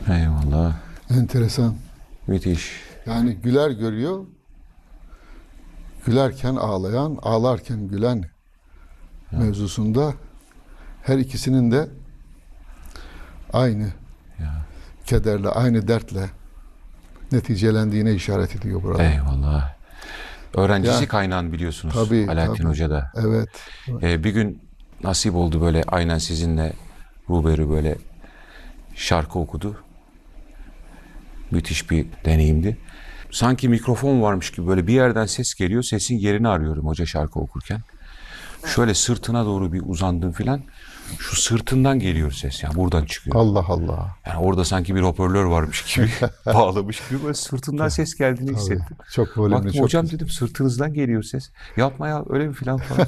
Eyvallah. Enteresan. Müthiş. Yani güler görüyor, gülerken ağlayan, ağlarken gülen mevzusunda her ikisinin de aynı Ya. kederle, aynı dertle neticelendiğine işaret ediyor burada. Eyvallah. Öğrencisi Ya, kaynağın biliyorsunuz tabii, Alaaddin tabii. Hoca'da. Evet. Bir gün nasip oldu böyle aynen sizinle ruberu böyle şarkı okudu. Müthiş bir deneyimdi. Sanki mikrofon varmış gibi böyle bir yerden ses geliyor. Sesin yerini arıyorum hoca şarkı okurken. Şöyle sırtına doğru bir uzandım filan. Şu sırtından geliyor ses yani buradan çıkıyor. Allah Allah. Yani orada sanki bir hoparlör varmış gibi bağlamış gibi böyle sırtından ses geldiğini Tabii. hissettim. Çok volümlü, Baktım çok hocam güzel. dedim sırtınızdan geliyor ses. Yapma ya öyle mi filan falan.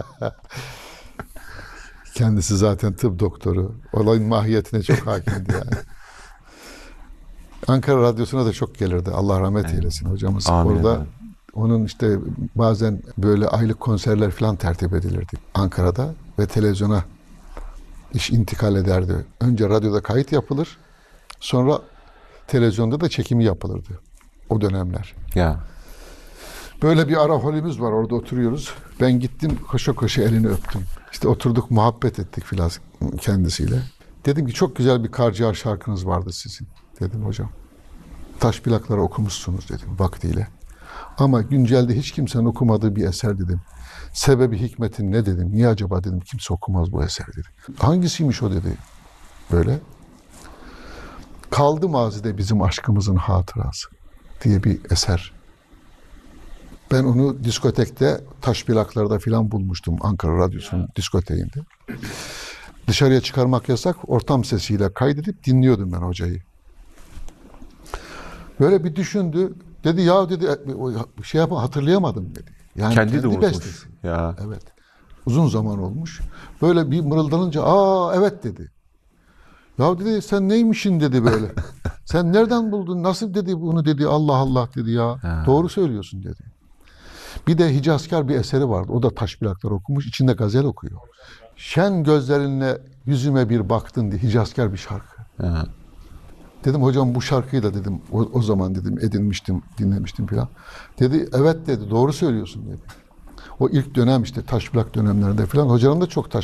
Kendisi zaten tıp doktoru. Olayın mahiyetine çok hakimdi yani. Ankara Radyosu'na da çok gelirdi. Allah rahmet eylesin hocamız. Amin Orada efendim. onun işte bazen böyle aylık konserler falan tertip edilirdi Ankara'da ve televizyona iş intikal ederdi. Önce radyoda kayıt yapılır, sonra televizyonda da çekimi yapılırdı o dönemler. Ya Böyle bir ara holümüz var, orada oturuyoruz. Ben gittim, koşa koşa elini öptüm. İşte oturduk, muhabbet ettik filan kendisiyle. Dedim ki çok güzel bir Karciğer şarkınız vardı sizin, dedim hocam. Taş plakları okumuşsunuz dedim vaktiyle. Ama güncelde hiç kimsenin okumadığı bir eser dedim. Sebebi hikmetin ne dedim, niye acaba dedim, kimse okumaz bu eseri dedim. Hangisiymiş o dedi böyle. Kaldı mazide bizim aşkımızın hatırası diye bir eser. Ben onu diskotekte, taş plaklarda filan bulmuştum Ankara Radyosu'nun diskoteğinde. Dışarıya çıkarmak yasak, ortam sesiyle kaydedip dinliyordum ben hocayı. Böyle bir düşündü. Dedi ya dedi şey hatırlayamadım dedi. Yani kendi de unutmuş. bestesi. Ya Evet. Uzun zaman olmuş. Böyle bir mırıldanınca evet dedi. Ya dedi sen neymişin dedi böyle. Sen nereden buldun? Nasıl dedi bunu dedi. Allah Allah dedi ya. Doğru söylüyorsun dedi. Bir de Hicazkar bir eseri vardı. O da taş plaklar okumuş. İçinde gazel okuyor. Şen gözlerinle yüzüme bir baktın diye Hicazkar bir şarkı. Ha. Dedim hocam bu şarkıyı da dedim o zaman dedim edinmiştim, dinlemiştim filan. Dedi evet dedi doğru söylüyorsun dedi. O ilk dönem işte taş plak dönemlerinde filan hocanın da çok taş